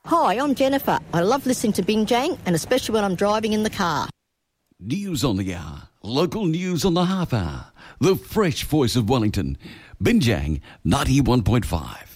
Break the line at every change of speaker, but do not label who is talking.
Hi, I'm Jennifer. I love listening to Binjang, and especially when I'm driving in the car.
News on the hour. Local news on the half hour. The fresh voice of Wellington. Binjang 91.5.